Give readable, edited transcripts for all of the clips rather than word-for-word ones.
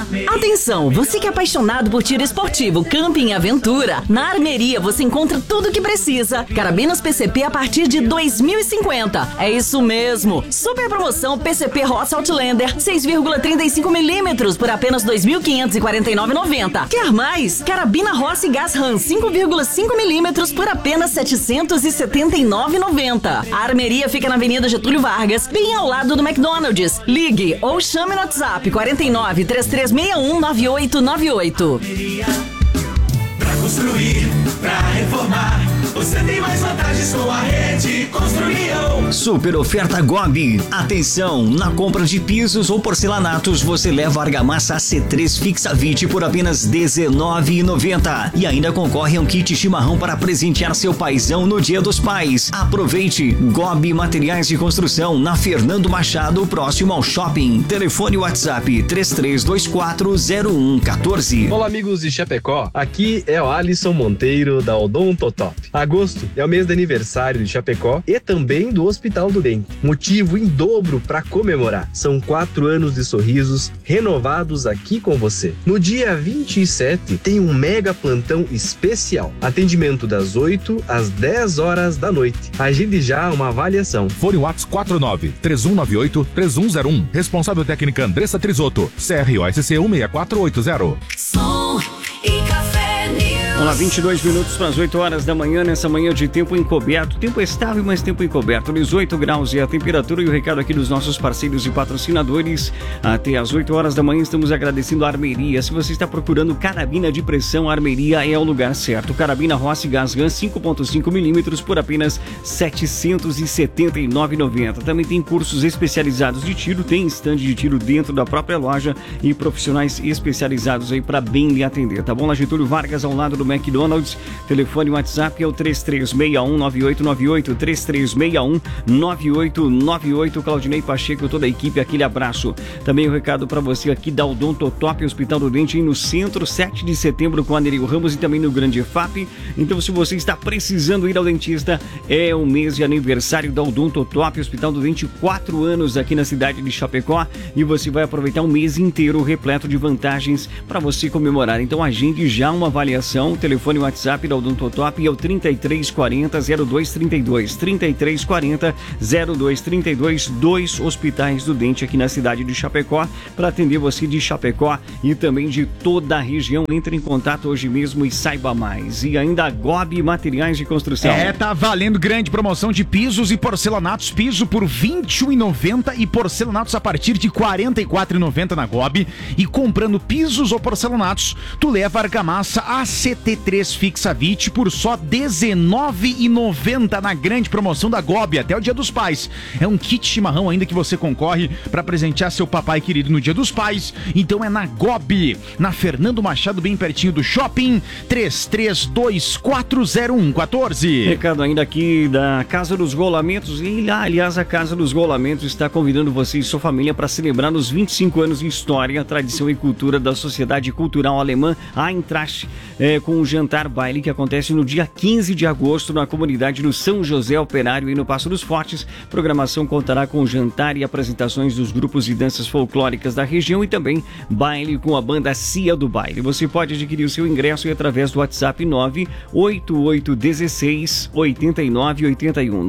Atenção, você que é apaixonado por tiro esportivo, camping e aventura, na Armeria você encontra tudo o que precisa. Carabinas PCP a partir de 2.050. É isso mesmo. Super promoção PCP Ross Outlander 6,35mm por apenas 2.549,90. Quer mais? Carabina Ross Gás Ram 5,5mm por apenas 779,90. A Armeria fica na Avenida Getúlio Vargas, bem ao lado do McDonald's. Ligue ou chame no WhatsApp 49 3361 9898. Pra construir, pra reformar, você tem mais vantagens com a Rede Construião. Super oferta Gobi. Atenção, na compra de pisos ou porcelanatos você leva a argamassa AC3 Fixavit por apenas R$19,90 e ainda concorre a um kit chimarrão para presentear seu paizão no Dia dos Pais. Aproveite. Gobi Materiais de Construção na Fernando Machado, próximo ao shopping. Telefone WhatsApp 33240114. Olá amigos de Chapecó, aqui é o Alisson Monteiro da Odontotop. Agosto é o mês de aniversário de Chapecó e também do Hospital do Dente. Motivo em dobro para comemorar. São 4 anos de sorrisos renovados aqui com você. No dia 27 tem um mega plantão especial. Atendimento das 8 às 10 horas da noite. Agende já uma avaliação. Fone WhatsApp 49-3198-3101. Responsável técnica Andressa Trisotto. CROSC 16480. Som e café. Olá, 22 minutos para as 8 horas da manhã, nessa manhã de tempo encoberto. Tempo estável, mas tempo encoberto. 18 graus e a temperatura. E o recado aqui dos nossos parceiros e patrocinadores. Até as 8 horas da manhã estamos agradecendo a Armeria. Se você está procurando carabina de pressão, a Armeria é o lugar certo. Carabina Ross Gás Ram 5,5mm por apenas R$ 779,90. Também tem cursos especializados de tiro. Tem estande de tiro dentro da própria loja e profissionais especializados aí para bem lhe atender. Tá bom? Na Getúlio Vargas, ao lado do McDonald's. Telefone WhatsApp é o 3361-9898, 3361-9898. Claudinei Pacheco, toda a equipe, aquele abraço. Também o recado para você aqui da Odontotop, Hospital do Dente, no centro, 7 de setembro com a Nereu Ramos e também no Grande EFAP. Então, se você está precisando ir ao dentista, é o mês de aniversário da Odontotop, Hospital do Dente, 4 anos aqui na cidade de Chapecó, e você vai aproveitar um mês inteiro repleto de vantagens para você comemorar. Então, agende já uma avaliação. Telefone WhatsApp da Odontotop é o 3340-0232, 3340-0232, 2 hospitais do dente aqui na cidade de Chapecó, para atender você de Chapecó e também de toda a região. Entre em contato hoje mesmo e saiba mais. E ainda a Gobi Materiais de Construção. Tá valendo grande promoção de pisos e porcelanatos. Piso por R$ 21,90 e porcelanatos a partir de R$ 44,90 na Gobi. E comprando pisos ou porcelanatos, tu leva argamassa ACT3 Fixavit por só R$ 19,90 na grande promoção da Gobi até o Dia dos Pais. É um kit chimarrão ainda que você concorre para presentear seu papai querido no Dia dos Pais. Então é na Gobi, na Fernando Machado, bem pertinho do shopping. 33240114. Recado ainda aqui da Casa dos Rolamentos. E aliás, a Casa dos Rolamentos está convidando você e sua família para celebrar os 25 anos de história, tradição e cultura da Sociedade Cultural Alemã Eintracht, com um jantar baile que acontece no dia 15 de agosto na comunidade do São José Operário e no Passo dos Fortes. Programação contará com jantar e apresentações dos grupos de danças folclóricas da região e também baile com a banda Cia do Baile. Você pode adquirir o seu ingresso através do WhatsApp 98816-8981,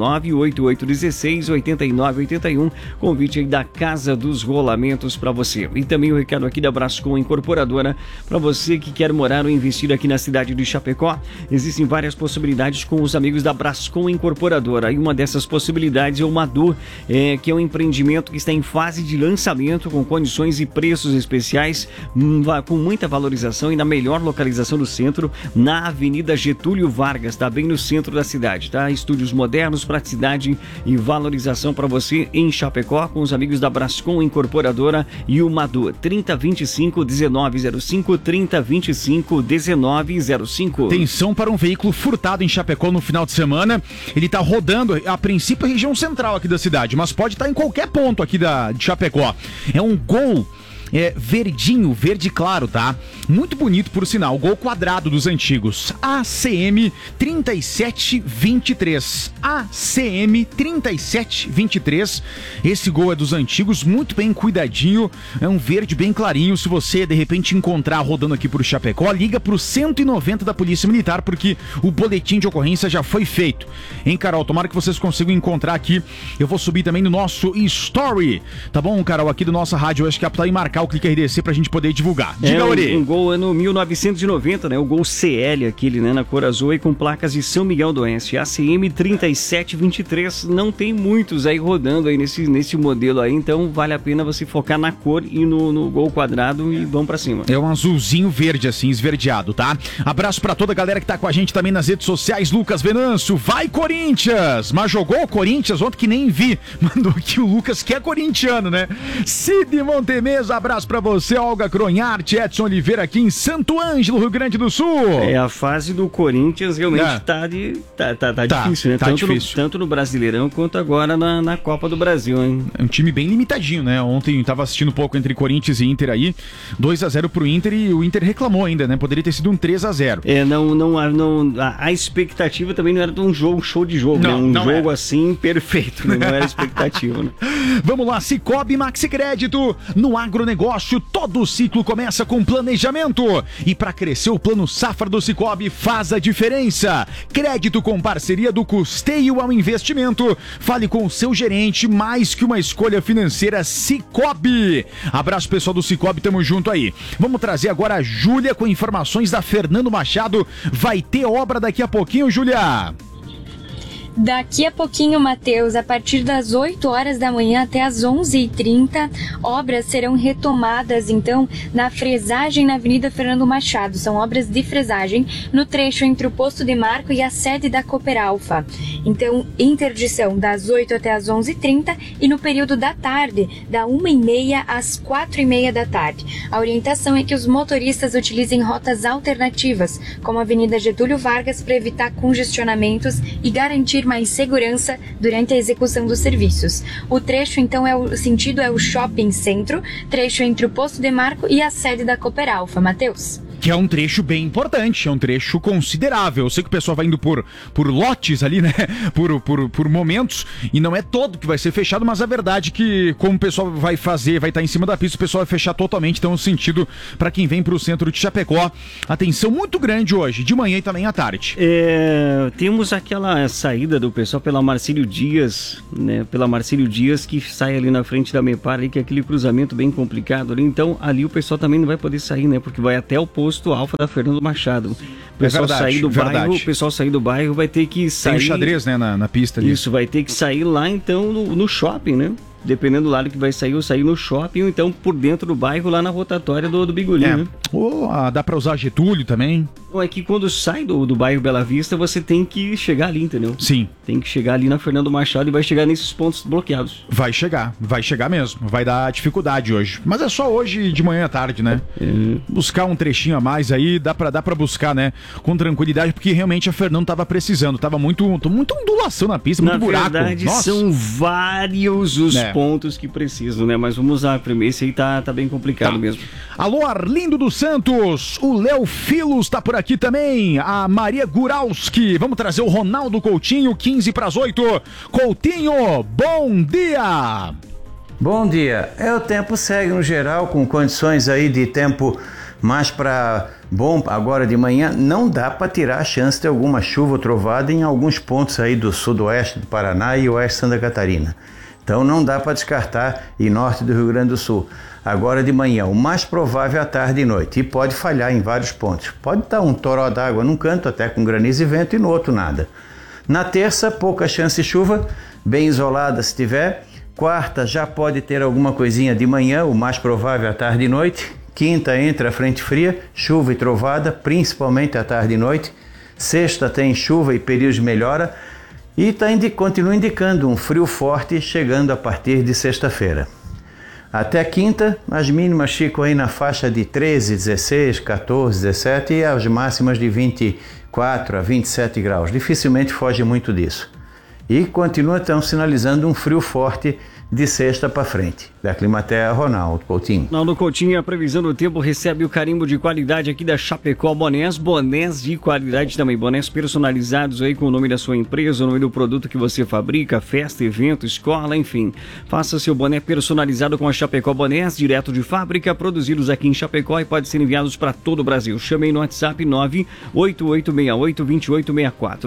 98816-8981. Convite aí da Casa dos Rolamentos para você. E também o recado aqui da Brascom Incorporadora para você que quer morar ou investir aqui na cidade de Chapecó. Existem várias possibilidades com os amigos da Brascom Incorporadora. E uma dessas possibilidades é o Madu, que é um empreendimento que está em fase de lançamento com condições e preços especiais, com muita valorização e na melhor localização do centro, na Avenida Getúlio Vargas, tá bem no centro da cidade, tá? Estúdios modernos, praticidade e valorização para você em Chapecó com os amigos da Brascom Incorporadora e o Madu. 3025-1905, 3025-1905. Atenção para um veículo furtado em Chapecó no final de semana. Ele está rodando, a princípio, a região central aqui da cidade, mas pode estar em qualquer ponto aqui de Chapecó. É um Gol verdinho, verde claro, tá? Muito bonito, por sinal, gol quadrado dos antigos. ACM 3723. ACM 3723. Esse gol é dos antigos, muito bem cuidadinho, é um verde bem clarinho. Se você, de repente, encontrar rodando aqui pro Chapecó, liga pro 190 da Polícia Militar, porque o boletim de ocorrência já foi feito. Hein, Carol? Tomara que vocês consigam encontrar aqui. Eu vou subir também no nosso Story, tá bom, Carol? Aqui do nossa Rádio Oeste Capital e marcar o Clique RDC pra gente poder divulgar. Diga, Ori. Um gol ano 1990, né? O gol CL, aquele, né? Na cor azul e com placas de São Miguel do Oeste. ACM 3723. Não tem muitos aí rodando aí nesse modelo aí, então vale a pena você focar na cor e no gol quadrado e vamos pra cima. É um azulzinho verde, assim, esverdeado, tá? Abraço pra toda a galera que tá com a gente também nas redes sociais. Lucas Venâncio, vai Corinthians! Mas jogou o Corinthians ontem que nem vi. Mandou aqui o Lucas, que é corintiano, né? Cid Montemesa, abraço pra você. Olga Cronharte, Edson Oliveira aqui em Santo Ângelo, Rio Grande do Sul. A fase do Corinthians realmente tá difícil, né? Tanto no Brasileirão quanto agora na Copa do Brasil, hein? É um time bem limitadinho, né? Ontem tava assistindo um pouco entre Corinthians e Inter aí, 2-0 pro Inter e o Inter reclamou ainda, né? Poderia ter sido um 3-0. A expectativa também não era de um show de jogo, né? Um jogo assim perfeito, né? Não era expectativa, né? Vamos lá, Cicobi Maxi Crédito. No agronegócio, todo ciclo começa com planejamento. E para crescer, o plano Safra do Cicobi faz a diferença. Crédito com parceria do custeio ao investimento. Fale com o seu gerente, mais que uma escolha financeira, Cicobi. Abraço, pessoal do Cicobi, tamo junto aí. Vamos trazer agora a Júlia com informações da Fernando Machado. Vai ter obra daqui a pouquinho, Júlia. Daqui a pouquinho, Matheus, a partir das 8 horas da manhã até as 11h30, obras serão retomadas, então, na fresagem na Avenida Fernando Machado. São obras de fresagem no trecho entre o Posto de Marco e a sede da Cooperalfa. Então, interdição das 8 até as 11h30 e no período da tarde, da 1h30 às 4h30 da tarde. A orientação é que os motoristas utilizem rotas alternativas, como a Avenida Getúlio Vargas, para evitar congestionamentos e garantir mais segurança durante a execução dos serviços. O trecho, então, o sentido é o Shopping Centro, trecho entre o Posto de Marco e a sede da Cooperalfa. Matheus? Que é um trecho bem importante, é um trecho considerável. Eu sei que o pessoal vai indo por lotes ali, né? Por momentos, e não é todo que vai ser fechado, mas a verdade é que, como o pessoal vai estar em cima da pista, o pessoal vai fechar totalmente. Então, o sentido para quem vem pro centro de Chapecó, atenção muito grande hoje, de manhã e também à tarde. Temos aquela saída do pessoal pela Marcílio Dias, né? Pela Marcílio Dias, que sai ali na frente da Mepar, ali, que é aquele cruzamento bem complicado ali. Então, ali o pessoal também não vai poder sair, né? Porque vai até o posto Alfa da Fernando Machado. O pessoal sair do bairro, o pessoal sair do bairro vai ter que sair. Tem um xadrez, né, na pista ali. Isso, vai ter que sair lá então no shopping, né? Dependendo do lado que vai sair, ou sair no shopping, ou então por dentro do bairro, lá na rotatória do Bigolinho, né? Dá pra usar Getúlio também. É que quando sai do bairro Bela Vista, você tem que chegar ali, entendeu? Sim. Tem que chegar ali na Fernando Machado e vai chegar nesses pontos bloqueados. Vai chegar mesmo. Vai dar dificuldade hoje. Mas é só hoje de manhã à tarde, né? Buscar um trechinho a mais aí, dá pra buscar, né? Com tranquilidade, porque realmente a Fernando tava precisando. Tava muito ondulação na pista, muito buraco. Na verdade, são vários os pontos que precisam, né? Mas vamos lá, primeiro, esse aí tá bem complicado mesmo. Alô, Arlindo dos Santos, o Léo Filos tá por aqui também, a Maria Guralski, vamos trazer o Ronaldo Coutinho, 7:45. Coutinho, bom dia! Bom dia, o tempo segue no geral com condições aí de tempo mais para bom agora de manhã. Não dá para tirar a chance de alguma chuva ou trovada em alguns pontos aí do sudoeste do Paraná e oeste de Santa Catarina. Então não dá para descartar e norte do Rio Grande do Sul. Agora de manhã, o mais provável é à tarde e noite, e pode falhar em vários pontos. Pode dar um toró d'água num canto, até com granizo e vento, e no outro nada. Na terça, pouca chance de chuva, bem isolada se tiver. Quarta, já pode ter alguma coisinha de manhã, o mais provável é à tarde e noite. Quinta, entra a frente fria, chuva e trovada, principalmente à tarde e noite. Sexta, tem chuva e períodos de melhora. E continua indicando um frio forte chegando a partir de sexta-feira. Até quinta, as mínimas ficam aí na faixa de 13, 16, 14, 17 e as máximas de 24 a 27 graus. Dificilmente foge muito disso. E continua então sinalizando um frio forte de sexta para frente. da Climaterra, Ronaldo Coutinho. Ronaldo Coutinho, a previsão do tempo recebe o carimbo de qualidade aqui da Chapecó Bonés, bonés de qualidade também, bonés personalizados aí com o nome da sua empresa, o nome do produto que você fabrica, festa, evento, escola, enfim. Faça seu boné personalizado com a Chapecó Bonés, direto de fábrica, produzidos aqui em Chapecó e pode ser enviados para todo o Brasil. Chame aí no WhatsApp 98868-2864,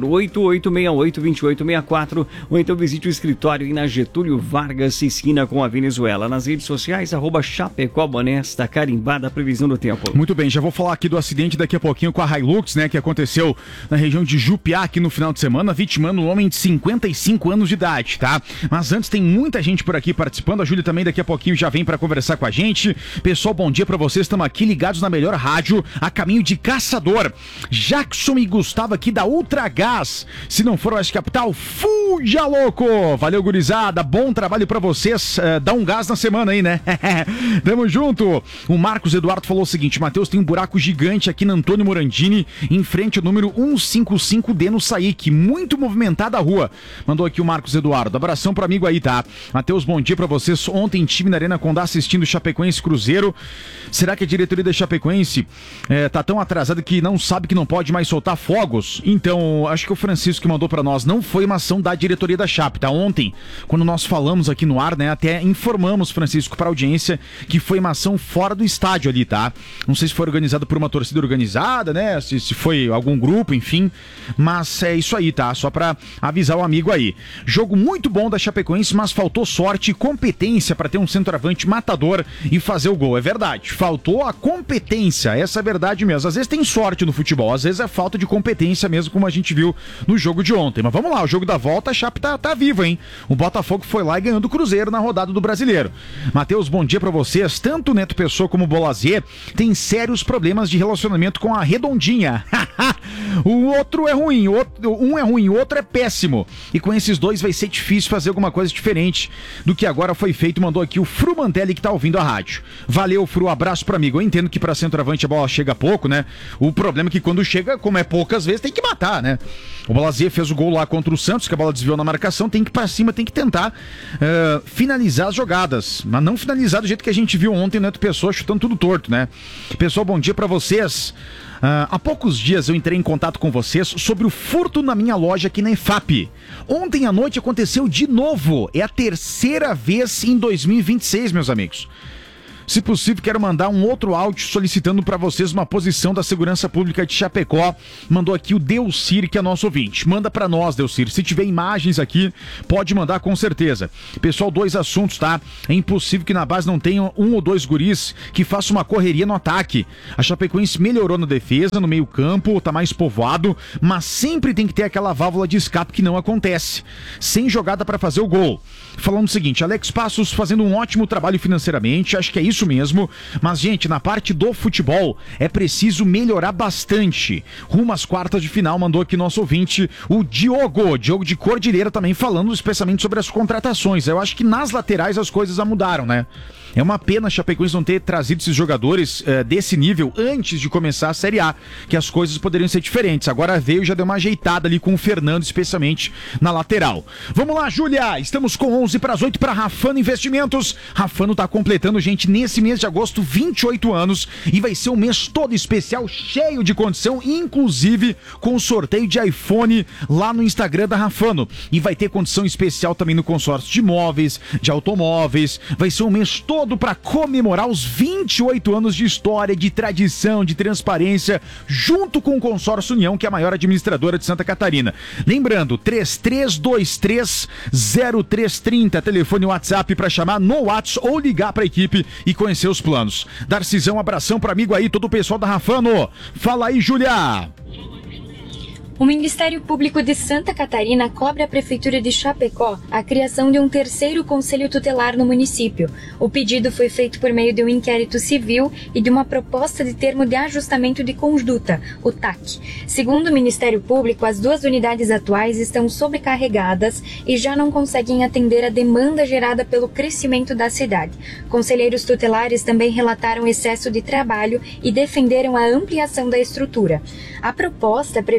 8868-2864, ou então visite o escritório aí na Getúlio Vargas, esquina com a Venezuela. Nas redes sociais, @Chapecó Bonés, tá carimbada a previsão do tempo. Muito bem, já vou falar aqui do acidente daqui a pouquinho com a Hilux, né, que aconteceu na região de Jupiá aqui no final de semana, vitimando um homem de 55 anos de idade, tá? Mas antes tem muita gente por aqui participando, a Júlia também daqui a pouquinho já vem para conversar com a gente. Pessoal, bom dia para vocês, estamos aqui ligados na melhor rádio, a caminho de Caçador. Jackson e Gustavo aqui da Ultragás, se não for Oeste Capital, fuja louco! Valeu, gurizada, bom trabalho para vocês, dá um gás na semana aí, né? Tamo junto. O Marcos Eduardo falou o seguinte: Matheus, tem um buraco gigante aqui na Antônio Morandini, em frente ao número 155D no Saíque, muito movimentada a rua. Mandou aqui o Marcos Eduardo. Abração pro amigo aí, tá? Matheus, bom dia pra vocês. Ontem time na Arena Condá assistindo Chapecoense Cruzeiro. Será que a diretoria da Chapecoense tá tão atrasada que não sabe que não pode mais soltar fogos? Então, acho que o Francisco que mandou pra nós, não foi uma ação da diretoria da Chape, tá? Ontem, quando nós falamos aqui no ar, né, até informamos, Francisco, para a audiência que foi uma ação fora do estádio ali, tá? Não sei se foi organizado por uma torcida organizada, né? Se foi algum grupo, enfim. Mas é isso aí, tá? Só para avisar o amigo aí. Jogo muito bom da Chapecoense, mas faltou sorte e competência para ter um centroavante matador e fazer o gol. É verdade. Faltou a competência. Essa é a verdade mesmo. Às vezes tem sorte no futebol, às vezes é falta de competência mesmo, como a gente viu no jogo de ontem. Mas vamos lá, o jogo da volta, a Chape tá viva, hein? O Botafogo foi lá e ganhou do Cruzeiro na rodada do Brasileiro. Matheus, bom dia pra vocês. Tanto o Neto Pessoa como o Bolazier têm sérios problemas de relacionamento com a Redondinha. O outro é ruim, um é ruim, o outro é péssimo. E com esses dois vai ser difícil fazer alguma coisa diferente do que agora foi feito. Mandou aqui o Fru Mantelli, que tá ouvindo a rádio. Valeu, Fru, abraço pro amigo. Eu entendo que pra centroavante a bola chega pouco, né? O problema é que quando chega, como é poucas vezes, tem que matar, né? O Bolazier fez o gol lá contra o Santos, que a bola desviou na marcação, tem que ir pra cima, tem que tentar finalizar as jogadas, mas não finalizar do jeito que a gente viu ontem, o Neto Pessoa chutando tudo torto, né? Pessoal, bom dia pra vocês. Há poucos dias eu entrei em contato com vocês sobre o furto na minha loja aqui na EFAP. Ontem à noite aconteceu de novo, é a terceira vez em 2026, meus amigos. Se possível, quero mandar um outro áudio solicitando para vocês uma posição da Segurança Pública de Chapecó. Mandou aqui o Delcir, que é nosso ouvinte. Manda para nós, Delcir. Se tiver imagens aqui, pode mandar com certeza. Pessoal, 2 assuntos, tá? É impossível que na base não tenha 1 ou 2 guris que façam uma correria no ataque. A Chapecoense melhorou na defesa, no meio campo, tá mais povoado, mas sempre tem que ter aquela válvula de escape que não acontece. Sem jogada para fazer o gol. Falando o seguinte, Alex Passos fazendo um ótimo trabalho financeiramente, acho que é isso mesmo, mas gente, na parte do futebol é preciso melhorar bastante. Rumo às quartas de final, mandou aqui nosso ouvinte, o Diogo de Cordilheira, também falando especialmente sobre as contratações. Eu acho que nas laterais as coisas já mudaram, né? É uma pena a Chapecoense não ter trazido esses jogadores desse nível antes de começar a Série A, que as coisas poderiam ser diferentes. Agora veio e já deu uma ajeitada ali com o Fernando, especialmente na lateral. Vamos lá, Júlia! Estamos com 11 para as 8 para Rafano Investimentos. Rafano tá completando, gente, nesse mês de agosto, 28 anos, e vai ser um mês todo especial, cheio de condição, inclusive com o sorteio de iPhone lá no Instagram da Rafano. E vai ter condição especial também no consórcio de imóveis, de automóveis. Vai ser um mês todo para comemorar os 28 anos de história, de tradição, de transparência, junto com o Consórcio União, que é a maior administradora de Santa Catarina. Lembrando, 33230330, telefone WhatsApp para chamar no WhatsApp ou ligar para a equipe e conhecer os planos. Darcizão, abração para amigo aí, todo o pessoal da Rafano. Fala aí, Júlia! O Ministério Público de Santa Catarina cobra a Prefeitura de Chapecó a criação de um terceiro conselho tutelar no município. O pedido foi feito por meio de um inquérito civil e de uma proposta de termo de ajustamento de conduta, o TAC. Segundo o Ministério Público, as 2 unidades atuais estão sobrecarregadas e já não conseguem atender a demanda gerada pelo crescimento da cidade. Conselheiros tutelares também relataram excesso de trabalho e defenderam a ampliação da estrutura. A proposta prevê elaborar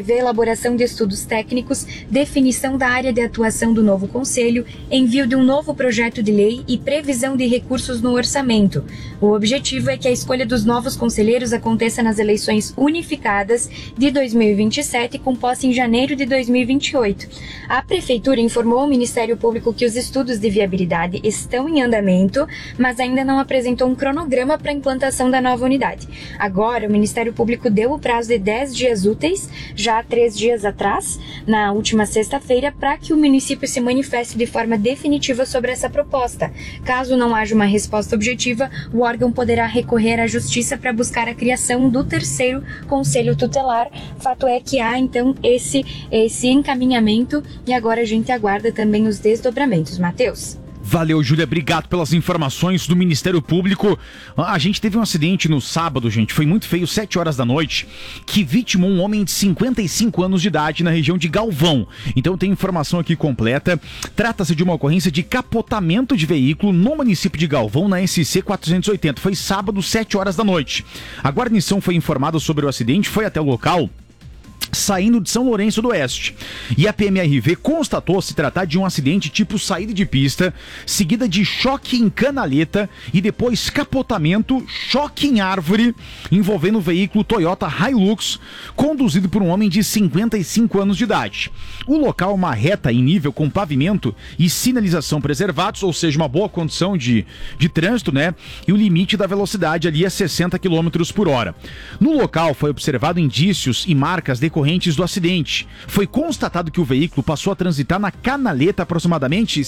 elaboração de estudos técnicos, definição da área de atuação do novo conselho, envio de um novo projeto de lei e previsão de recursos no orçamento. O objetivo é que a escolha dos novos conselheiros aconteça nas eleições unificadas de 2027, com posse em janeiro de 2028. A Prefeitura informou ao Ministério Público que os estudos de viabilidade estão em andamento, mas ainda não apresentou um cronograma para a implantação da nova unidade. Agora, o Ministério Público deu o prazo de 10 dias úteis, já há 3 dias atrás, na última sexta-feira, para que o município se manifeste de forma definitiva sobre essa proposta. Caso não haja uma resposta objetiva, o órgão poderá recorrer à Justiça para buscar a criação do terceiro Conselho Tutelar. Fato é que há, então, esse encaminhamento e agora a gente aguarda também os desdobramentos. Matheus. Valeu, Júlia, obrigado pelas informações do Ministério Público. A gente teve um acidente no sábado, gente, foi muito feio, 7 horas da noite, que vitimou um homem de 55 anos de idade na região de Galvão. Então tem informação aqui completa. Trata-se de uma ocorrência de capotamento de veículo no município de Galvão, na SC 480. Foi sábado, 7 horas da noite. A guarnição foi informada sobre o acidente, foi até o local saindo de São Lourenço do Oeste. E a PMRV constatou se tratar de um acidente tipo saída de pista, seguida de choque em canaleta e depois capotamento, choque em árvore, envolvendo o veículo Toyota Hilux, conduzido por um homem de 55 anos de idade. O local é uma reta em nível com pavimento e sinalização preservados, ou seja, uma boa condição de trânsito, né? E o limite da velocidade ali é 60 km por hora. No local foi observado indícios e marcas decorrentes do acidente. Foi constatado que o veículo passou a transitar na canaleta aproximadamente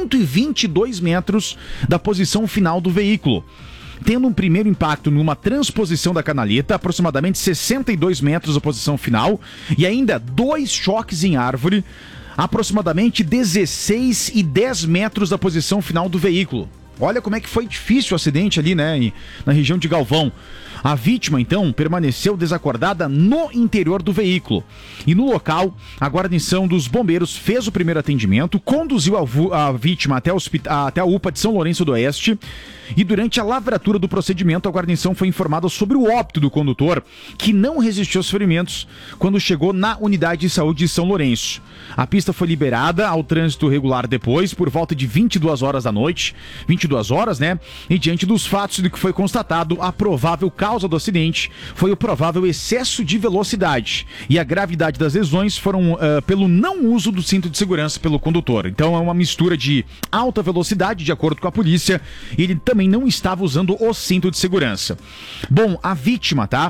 122 metros da posição final do veículo, tendo um primeiro impacto numa transposição da canaleta, aproximadamente 62 metros da posição final, e ainda 2 choques em árvore, aproximadamente 16 e 10 metros da posição final do veículo. Olha como é que foi difícil o acidente ali, né, na região de Galvão. A vítima, então, permaneceu desacordada no interior do veículo. E no local, a guarnição dos bombeiros fez o primeiro atendimento, conduziu a vítima até a UPA de São Lourenço do Oeste. E durante a lavratura do procedimento, a guarnição foi informada sobre o óbito do condutor, que não resistiu aos ferimentos quando chegou na unidade de saúde de São Lourenço. A pista foi liberada ao trânsito regular depois, por volta de 22 horas da noite. 22 horas, né? E diante dos fatos do que foi constatado, a provável causa do acidente foi o provável excesso de velocidade. E a gravidade das lesões foram pelo não uso do cinto de segurança pelo condutor. Então é uma mistura de alta velocidade, de acordo com a polícia, e ele também não estava usando o cinto de segurança. Bom, a vítima, tá?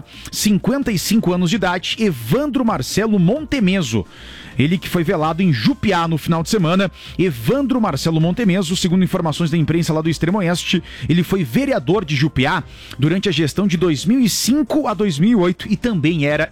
55 anos de idade, Evandro Marcelo Montemeso. Ele que foi velado em Jupiá no final de semana. Evandro Marcelo Montemeso, segundo informações da imprensa lá do Extremo Oeste, ele foi vereador de Jupiá durante a gestão de 2005 a 2008 e também era